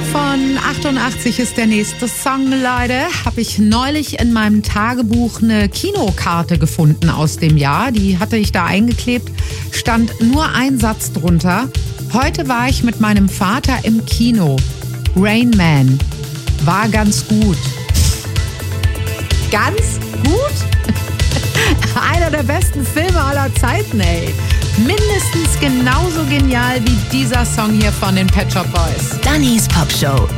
von 88 ist der nächste Song, Leute. Habe ich neulich in meinem Tagebuch eine Kinokarte gefunden aus dem Jahr. Die hatte ich da eingeklebt, stand nur ein Satz drunter. Heute war ich mit meinem Vater im Kino. Rain Man. War ganz gut. Ganz gut? Einer der besten Filme aller Zeiten, ey. Mindestens genauso genial wie dieser Song hier von den Pet Shop Boys. Dannys Pop Show.